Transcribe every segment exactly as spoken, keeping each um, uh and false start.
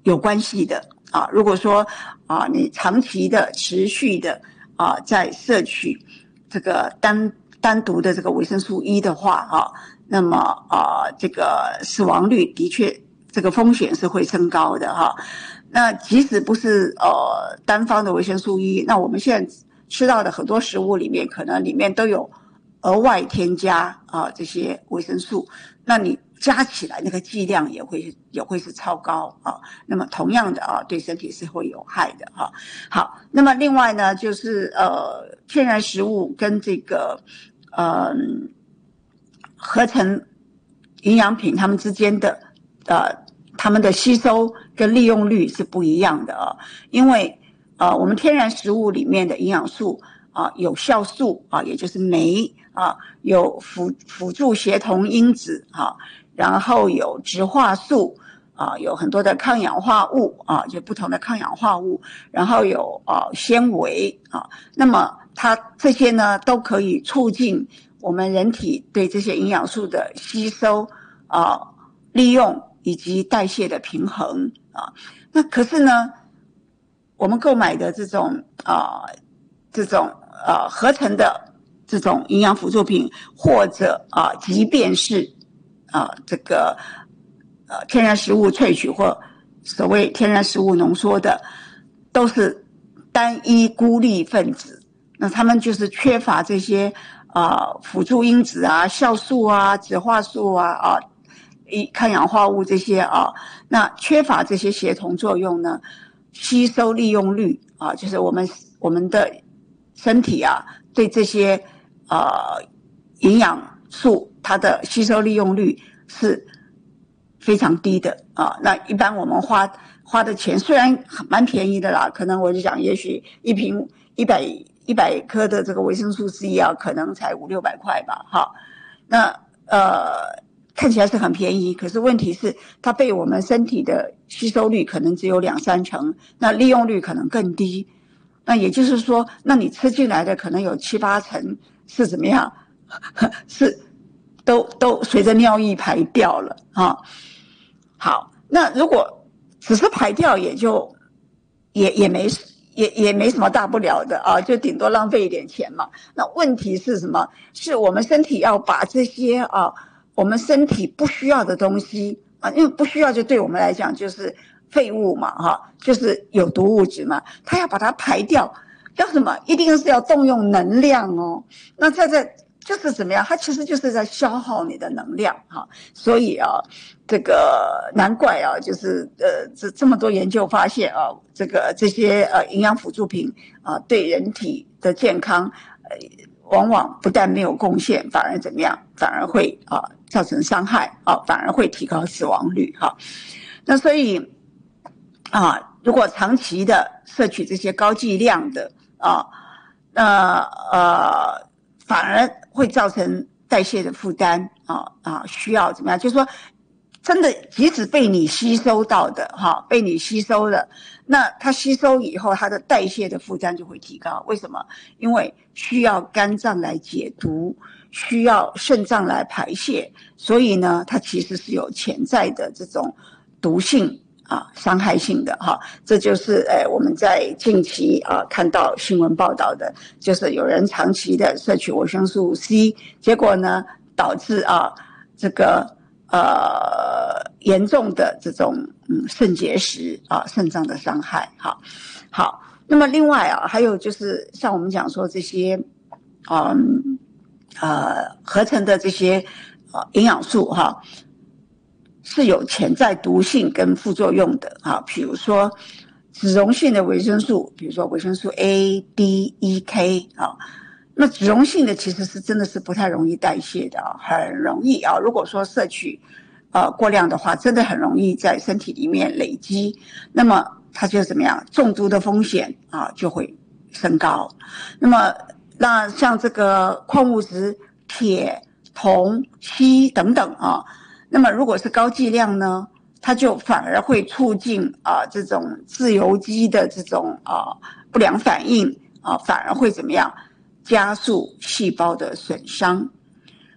有关系的啊。如果说啊你长期的持续的啊在摄取这个单单独的这个维生素 E 的话啊，那么啊这个死亡率的确这个风险是会升高的哈。那即使不是呃单方的维生素 E， 那我们现在吃到的很多食物里面可能里面都有额外添加啊这些维生素，那你加起来那个剂量也会也会是超高啊。那么同样的啊，对身体是会有害的哈。好，那么另外呢，就是呃天然食物跟这个呃合成营养品它们之间的呃它们的吸收跟利用率是不一样的啊。因为呃我们天然食物里面的营养素啊有酵素啊，也就是酶啊，有辅辅助协同因子啊，然后有植化素啊，有很多的抗氧化物啊，就不同的抗氧化物，然后有啊纤维啊，那么它这些呢都可以促进我们人体对这些营养素的吸收啊、利用以及代谢的平衡啊。那可是呢，我们购买的这种啊、这种呃合成的这种营养辅助品，或者啊，即便是啊这个呃天然食物萃取或所谓天然食物浓缩的，都是单一孤立分子。那他们就是缺乏这些啊辅助因子啊、酵素啊、植化素啊啊、抗氧化物这些啊，那缺乏这些协同作用呢，吸收利用率啊，就是我们我们的身体啊对这些呃营养素它的吸收利用率是非常低的啊。那一般我们花花的钱虽然蛮便宜的啦，可能我就讲也许一瓶一百一百颗的这个维生素 C 啊，可能才五六百块吧，哈。那呃看起来是很便宜，可是问题是它被我们身体的吸收率可能只有两三成，那利用率可能更低。那也就是说，那你吃进来的可能有七八成是怎么样？是都都随着尿液排掉了啊。好，那如果只是排掉，也就也也没也也没什么大不了的啊，就顶多浪费一点钱嘛。那问题是什么？是我们身体要把这些啊，我们身体不需要的东西啊，因为不需要就对我们来讲就是废物嘛，哈、啊，就是有毒物质嘛，它要把它排掉，要什么？一定是要动用能量哦。那在这就是怎么样？它其实就是在消耗你的能量哈。所以啊，这个难怪啊，就是呃这这么多研究发现啊，这个这些呃营养辅助品啊，对人体的健康呃往往不但没有贡献，反而怎么样？反而会啊造成伤害啊，反而会提高死亡率哈。那所以啊，如果长期的摄取这些高剂量的啊，那呃反而会造成代谢的负担啊啊，需要怎么样？就是说，真的，即使被你吸收到的哈，被你吸收了，那它吸收以后，它的代谢的负担就会提高。为什么？因为需要肝脏来解毒，需要肾脏来排泄，所以呢，它其实是有潜在的这种毒性啊，伤害性的哈。这就是呃我们在近期啊看到新闻报道的，就是有人长期的摄取维生素 C， 结果呢导致啊这个呃严重的这种嗯肾结石啊，肾脏的伤害哈。好，那么另外啊还有就是像我们讲说这些嗯呃合成的这些呃营养素哈，是有潜在毒性跟副作用的啊，比如说脂溶性的维生素，比如说维生素 A、D、E、K 啊，那脂溶性的其实是真的是不太容易代谢的啊，很容易啊，如果说摄取呃过量的话，真的很容易在身体里面累积，那么它就怎么样，中毒的风险啊就会升高。那么那像这个矿物质铁、铜、硒等等啊。那么如果是高剂量呢，它就反而会促进啊这种自由基的这种啊不良反应啊，反而会怎么样？加速细胞的损伤。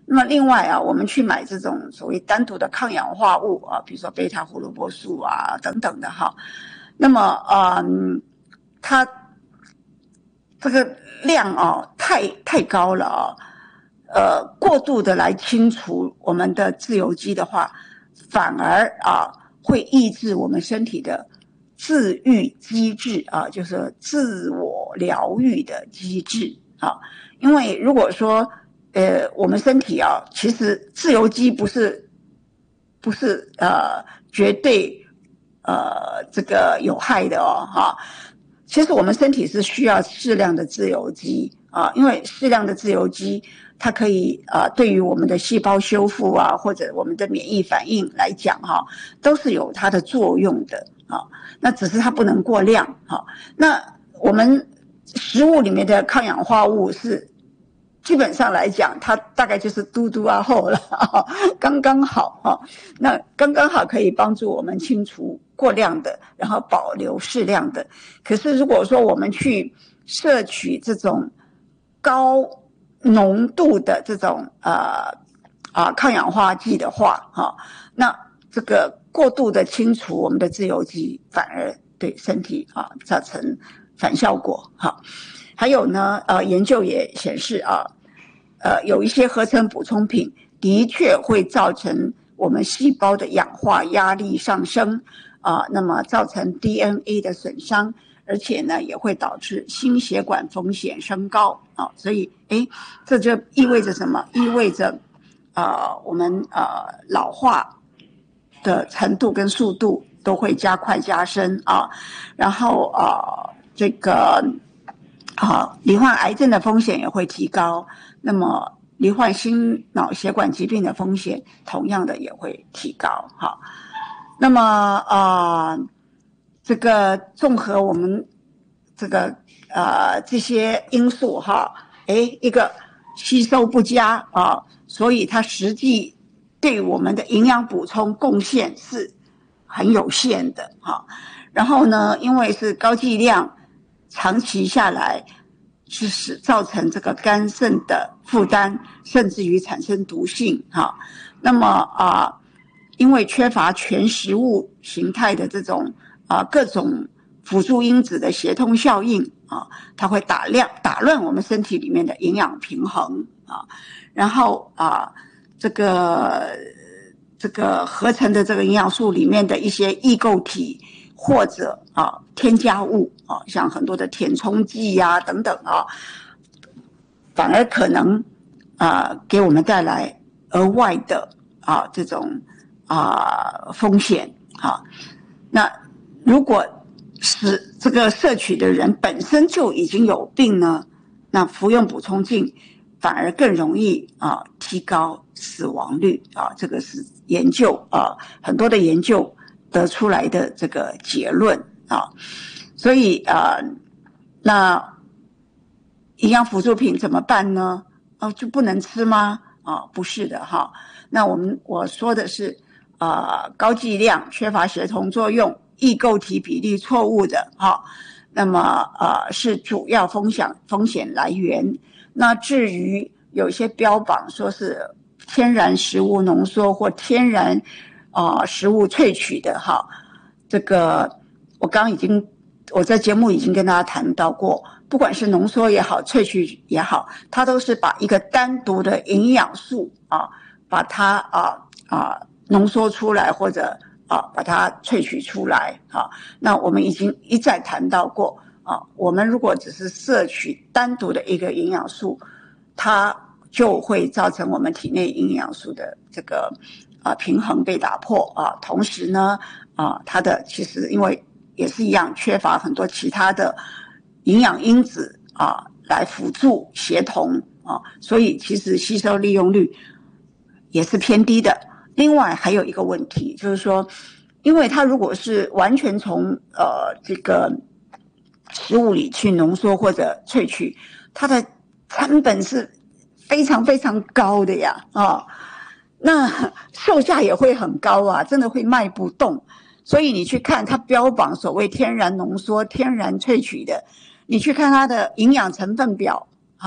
那么另外啊，我们去买这种所谓单独的抗氧化物啊，比如说贝塔胡萝卜素啊等等的哈，那么嗯，它这个量啊太太高了啊，呃，过度的来清除我们的自由基的话，反而啊会抑制我们身体的自愈机制啊，就是自我疗愈的机制啊。因为如果说呃我们身体啊，其实自由基不是不是呃绝对呃这个有害的哦哈。其实我们身体是需要适量的自由基啊，因为适量的自由基它可以啊对于我们的细胞修复啊，或者我们的免疫反应来讲哈，都是有它的作用的啊。那只是它不能过量哈。那我们食物里面的抗氧化物是基本上来讲，它大概就是嘟嘟啊后了，刚刚好哈。那刚刚好可以帮助我们清除过量的，然后保留适量的。可是如果说我们去摄取这种高浓度的这种呃啊抗氧化剂的话，哈，那这个过度的清除我们的自由基，反而对身体啊造成反效果哈。还有呢，呃，研究也显示啊，呃，有一些合成补充品的确会造成我们细胞的氧化压力上升啊，那么造成 D N A 的损伤，而且呢也会导致心血管风险升高啊。所以，哎，这就意味着什么？意味着啊、呃，我们呃老化的程度跟速度都会加快加深啊，然后啊、呃、这个。好，罹患癌症的风险也会提高，那么罹患心脑血管疾病的风险同样的也会提高。好，那么啊、呃，这个综合我们这个呃这些因素哈，诶，一个吸收不佳啊，所以它实际对我们的营养补充贡献是很有限的哈。然后呢，因为是高剂量。长期下来是使造成这个肝肾的负担，甚至于产生毒性哈。那么啊、呃，因为缺乏全食物形态的这种啊、呃、各种辅助因子的协同效应啊，它会打量打乱我们身体里面的营养平衡啊。然后啊，这个这个合成的这个营养素里面的一些异构体。或者啊添加物啊，像很多的填充剂呀、啊、等等啊，反而可能啊给我们带来额外的啊这种啊风险啊。那如果是这个摄取的人本身就已经有病呢，那服用补充剂反而更容易啊提高死亡率啊。这个是研究啊很多的研究。得出来的这个结论啊，所以啊、呃，那营养辅助品怎么办呢？哦，就不能吃吗？啊，不是的哈。那我们我说的是啊、呃，高剂量、缺乏协同作用、异构体比例错误的哈。那么啊、呃，是主要风险风险来源。那至于有些标榜说是天然食物浓缩或天然。啊、呃，食物萃取的哈，这个我刚刚已经我在节目已经跟大家谈到过，不管是浓缩也好，萃取也好，它都是把一个单独的营养素啊，把它啊啊浓缩出来，或者啊把它萃取出来啊。那我们已经一再谈到过啊，我们如果只是摄取单独的一个营养素，它就会造成我们体内营养素的这个。啊，平衡被打破啊，同时呢，啊，它的其实因为也是一样，缺乏很多其他的营养因子啊来辅助协同啊，所以其实吸收利用率也是偏低的。另外还有一个问题就是说，因为它如果是完全从呃这个食物里去浓缩或者萃取，它的成本是非常非常高的呀啊。那售价也会很高啊，真的会卖不动。所以你去看它标榜所谓天然浓缩、天然萃取的，你去看它的营养成分表，哈、啊，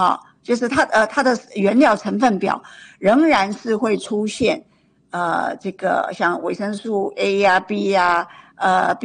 就是它呃它的原料成分表仍然是会出现呃这个像维生素 A 呀、B 呀、呃